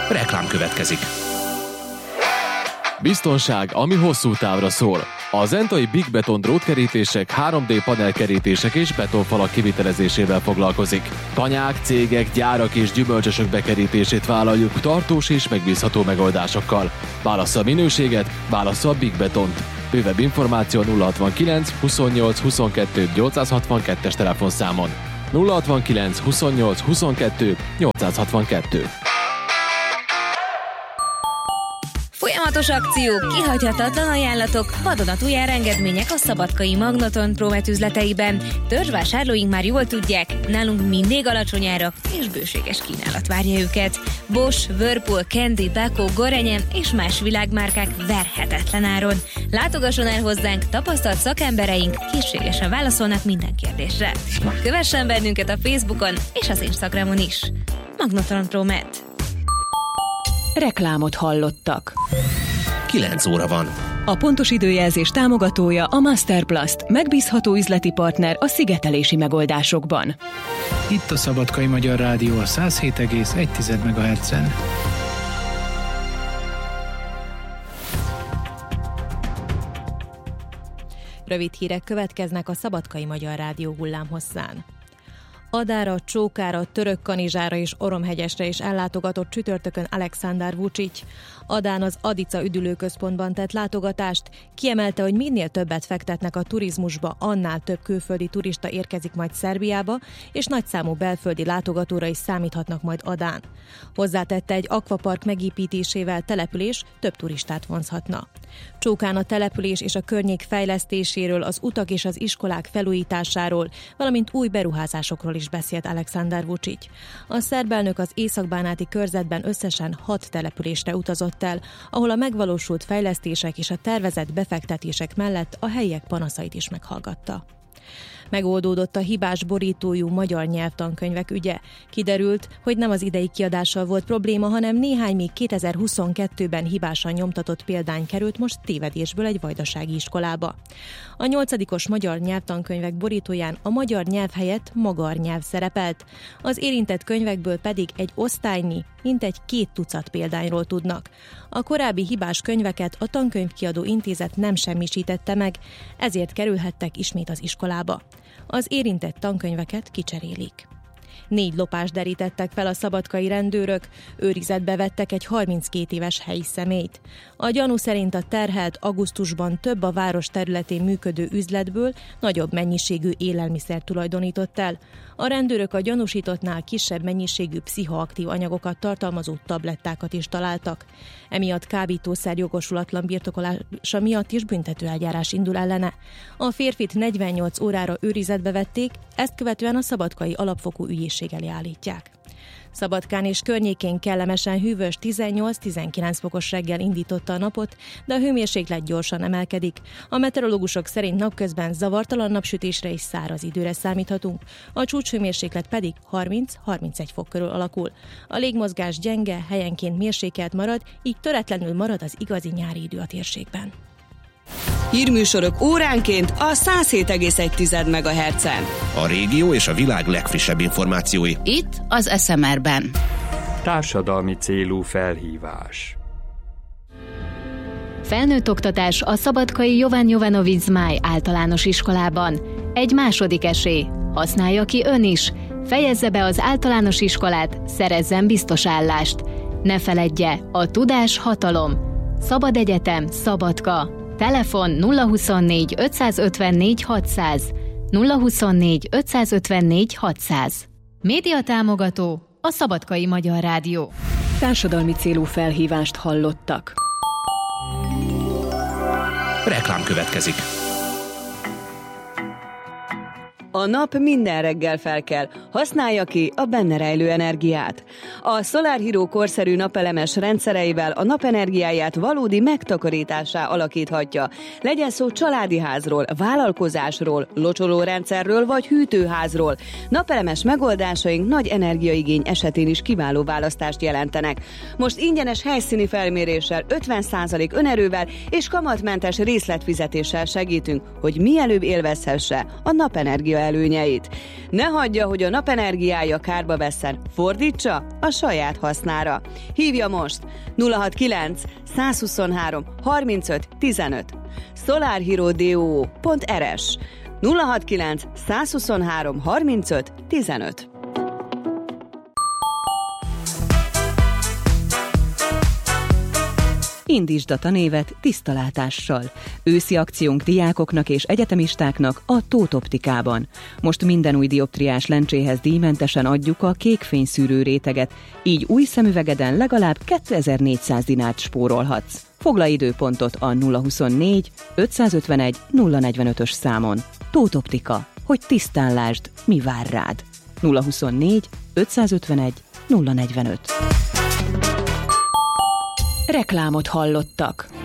Reklám következik. Biztonság, ami hosszú távra szól. A zentai Big Beton drótkerítések, 3D panelkerítések és betonfalak kivitelezésével foglalkozik. Tanyák, cégek, gyárak és gyümölcsösök bekerítését vállaljuk tartós és megbízható megoldásokkal. Válassza a minőséget, válassza a Big Betont. Bővebb információ 069 28 22 862-es telefonszámon. 069 28 22 862. Folyamatos akciók, kihagyhatatlan ajánlatok, vadonatúj árengedmények a Szabadkai Magnoton Promet üzleteiben. Törzsvásárlóink már jól tudják, nálunk mindig alacsony árak és bőséges kínálat várja őket. Bosch, Whirlpool, Candy, Beko, Gorenje és más világmárkák verhetetlen áron. Látogasson el hozzánk, tapasztalt szakembereink készségesen válaszolnak minden kérdésre. Kövessen bennünket a Facebookon és az Instagramon is. Magnoton Promet. Reklámot hallottak. 9 óra van. A pontos időjelzés támogatója a Masterplast, megbízható üzleti partner a szigetelési megoldásokban. Itt a Szabadkai Magyar Rádió a 107,1 MHz-en. Rövid hírek következnek a Szabadkai Magyar Rádió hullámhosszán. Adára, Csókára, Törökkanizsára és Oromhegyesre is ellátogatott csütörtökön Alexander Vučić. Adán az Adica üdülőközpontban tett látogatást, kiemelte, hogy minél többet fektetnek a turizmusba, annál több külföldi turista érkezik majd Szerbiába, és nagyszámú belföldi látogatóra is számíthatnak majd Adán. Hozzátette, egy akvapark megépítésével település több turistát vonzhatna. Csókán a település és a környék fejlesztéséről, az utak és az iskolák felújításáról, valamint új beruházásokról is beszélt Alexander Vučić. A szerb elnök az északbánáti körzetben összesen 6 településre utazott el, ahol a megvalósult fejlesztések és a tervezett befektetések mellett a helyiek panaszait is meghallgatta. Megoldódott a hibás borítójú magyar nyelvtankönyvek ügye. Kiderült, hogy nem az idei kiadással volt probléma, hanem néhány még 2022-ben hibásan nyomtatott példány került most tévedésből egy vajdasági iskolába. A 8-os magyar nyelvtankönyvek borítóján a magyar nyelv helyett magar nyelv szerepelt. Az érintett könyvekből pedig egy osztálynyi, mintegy 2 tucat példányról tudnak. A korábbi hibás könyveket a Tankönyvkiadó Intézet nem semmisítette meg, ezért kerülhettek ismét az iskolába. Az érintett tankönyveket kicserélik. 4 lopást derítettek fel a szabadkai rendőrök, őrizetbe vettek egy 32 éves helyi személyt. A gyanú szerint a terhelt augusztusban több a város területén működő üzletből nagyobb mennyiségű élelmiszer tulajdonított el. A rendőrök a gyanúsítottnál kisebb mennyiségű pszichoaktív anyagokat tartalmazó tablettákat is találtak. Emiatt kábítószer jogosulatlan birtokolása miatt is büntetőeljárás indul ellene. A férfit 48 órára őrizetbe vették, ezt követően a szabadkai alapfokú ügyészség elé állítják. Szabadkán és környékén kellemesen hűvös 18-19 fokos reggel indította a napot, de a hőmérséklet gyorsan emelkedik. A meteorológusok szerint napközben zavartalan napsütésre és száraz időre számíthatunk, a csúcshőmérséklet pedig 30-31 fok körül alakul. A légmozgás gyenge, helyenként mérsékelt marad, így töretlenül marad az igazi nyári idő a térségben. Hírműsorok óránként a 107,1 MHz-en. A régió és a világ legfrissebb információi. Itt az SMR-ben. Társadalmi célú felhívás. Felnőtt oktatás a szabadkai Jovan Jovanović Zmaj általános iskolában. Egy második esély. Használja ki ön is. Fejezze be az általános iskolát, szerezzen biztos állást. Ne feledje, a tudás hatalom. Szabad Egyetem, Szabadka. Telefon 024 554 600. 024 554 600. Média támogató a Szabadkai Magyar Rádió. Társadalmi célú felhívást hallottak. Reklám következik. A nap minden reggel felkel, használja ki a benne rejlő energiát. A Solar Hero korszerű napelemes rendszereivel a napenergiáját valódi megtakarításá alakíthatja. Legyen szó családi házról, vállalkozásról, locsolórendszerről vagy hűtőházról. Napelemes megoldásaink nagy energiaigény esetén is kiváló választást jelentenek. Most ingyenes helyszíni felméréssel, 50% önerővel és kamatmentes részletfizetéssel segítünk, hogy mielőbb élvezhesse a napenergia előnyeit. Ne hagyja, hogy a napenergiája kárba vesszen, fordítsa a saját hasznára. Hívja most 069 123 35 15 solarhero.rs 069 123 35 15. Indítsd a tanévet tiszta látással. Őszi akciónk diákoknak és egyetemistáknak a Tóth Optikában. Most minden új dioptriás lencséhez díjmentesen adjuk a kékfényszűrő réteget, így új szemüvegeden legalább 2400 dinárt spórolhatsz. Foglalj időpontot a 024 551 045-ös számon. Tóth Optika, hogy tisztán lásd, mi vár rád. 024 551 045. Reklámot hallottak.